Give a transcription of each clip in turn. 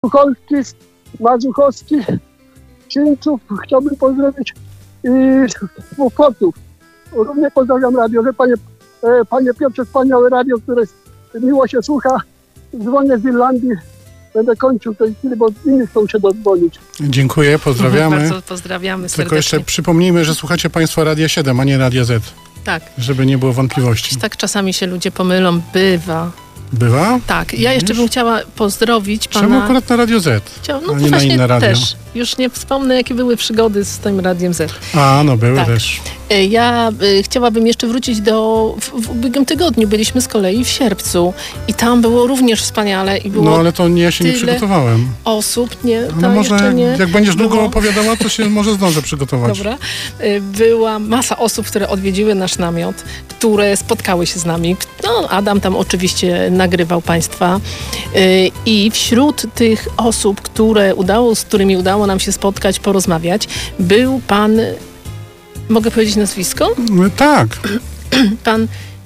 Mazuchowski, Czyńców, chciałbym pozdrowić i Chłopców. Również pozdrawiam radio, że panie Piotrze, wspaniałe radio, które miło się słucha. Dzwonię z Irlandii. Będę kończył w tej chwili, bo inni chcą się dodzwonić. Dziękuję, pozdrawiamy. Bardzo pozdrawiamy serdecznie. Tylko jeszcze przypomnijmy, że słuchacie Państwo Radia 7, a nie Radia Z. Tak. Żeby nie było wątpliwości. Tak czasami się ludzie pomylą. Bywa. Bywa? Tak. Ja jeszcze bym chciała pozdrowić pana... Czemu akurat na Radio Z, no a nie na inne radio? Też. Już nie wspomnę, jakie były przygody z tym Radiem Z. Były tak. też. Ja chciałabym jeszcze wrócić w ubiegłym tygodniu. Byliśmy z kolei w Sierpcu i tam było również wspaniale. I było ale to ja się nie przygotowałem. Osób, nie? No może jeszcze nie. Jak będziesz długo opowiadała, to się może zdążę przygotować. Dobra. Była masa osób, które odwiedziły nasz namiot, które spotkały się z nami. Adam tam oczywiście nagrywał Państwa. I wśród tych osób, z którymi udało nam się spotkać, porozmawiać, był pan... Mogę powiedzieć nazwisko? Tak. Pan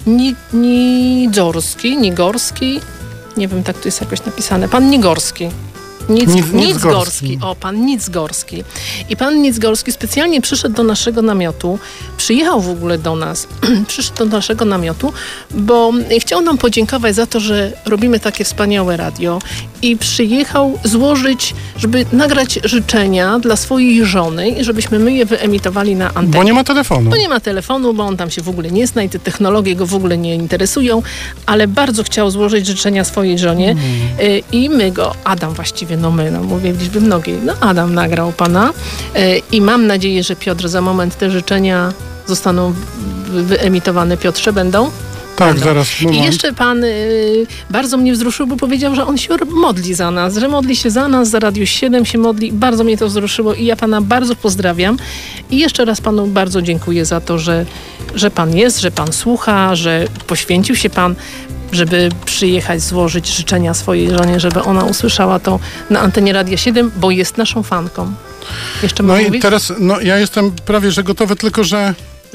Nigorski, nie wiem, tak tu jest jakoś napisane. Pan Nigorski. Nicgorski. Pan Nicgorski. I pan Nicgorski specjalnie przyszedł do naszego namiotu, przyjechał w ogóle do nas, przyszedł do naszego namiotu, bo chciał nam podziękować za to, że robimy takie wspaniałe radio i przyjechał złożyć, żeby nagrać życzenia dla swojej żony i żebyśmy my je wyemitowali na antenie. Bo nie ma telefonu. Bo on tam się w ogóle nie zna i te technologie go w ogóle nie interesują, ale bardzo chciał złożyć życzenia swojej żonie i my go, Adam właściwie, mówię w liczbie mnogiej, Adam nagrał pana i mam nadzieję, że Piotr, za moment te życzenia zostaną wyemitowane. Piotrze, będą? Tak, zaraz. I jeszcze pan bardzo mnie wzruszył, bo powiedział, że on się modli za nas, że modli się za nas, za Radio 7 się modli. Bardzo mnie to wzruszyło i ja pana bardzo pozdrawiam. I jeszcze raz panu bardzo dziękuję za to, że pan jest, że pan słucha, że poświęcił się pan, żeby przyjechać, złożyć życzenia swojej żonie, żeby ona usłyszała to na antenie Radia 7, bo jest naszą fanką. Jeszcze mogę mówić? I teraz, ja jestem prawie, że gotowy, tylko że...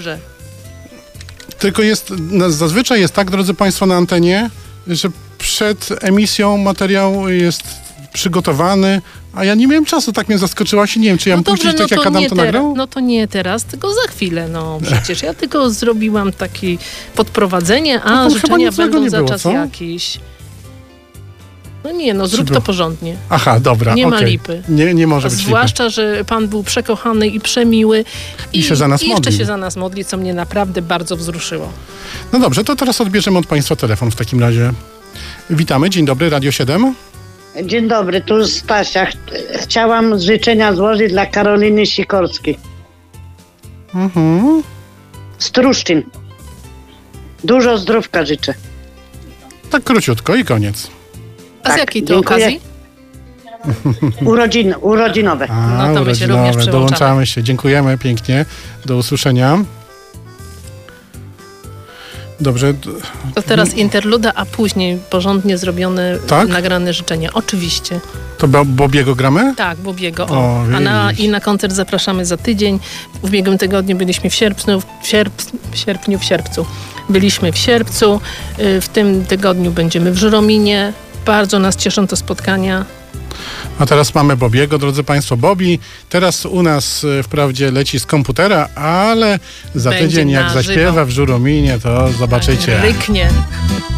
Tylko zazwyczaj jest tak, drodzy Państwo, na antenie, że przed emisją materiał jest przygotowany, a ja nie miałem czasu, tak mnie zaskoczyłaś i nie wiem, czy ja mam puścić tak, jak Adam to nagrał? No to nie teraz, tylko za chwilę, przecież ja tylko zrobiłam takie podprowadzenie, a życzenia będą za czas jakiś. Zrób to porządnie. Aha, dobra, nie ma lipy. Nie może być zwłaszcza, lipy. że pan był przekochany i przemiły i się za nas modlił. Jeszcze się za nas modli, co mnie naprawdę bardzo wzruszyło. No dobrze, to teraz odbierzemy od Państwa telefon w takim razie. Witamy, dzień dobry, Radio 7. Dzień dobry, tu Stasia. Chciałam życzenia złożyć dla Karoliny Sikorskiej. Z Truszczyn. Dużo zdrówka życzę. Tak króciutko i koniec. A z jakiej to okazji? Urodzinowe. To my się również przyłączamy. Dołączamy się. Dziękujemy pięknie. Do usłyszenia. Dobrze. To teraz interluda, a później porządnie zrobione, nagrane życzenia. Oczywiście. To Bobiego gramy? Tak, Bobiego. I na koncert zapraszamy za tydzień. W ubiegłym tygodniu byliśmy w sierpcu. Byliśmy w Sierpcu. W tym tygodniu będziemy w Żurominie. Bardzo nas cieszą te spotkania. A teraz mamy Bobiego, drodzy Państwo. Bobby teraz u nas wprawdzie leci z komputera, ale za tydzień jak zaśpiewa w Żurominie, to zobaczycie. Ryknie.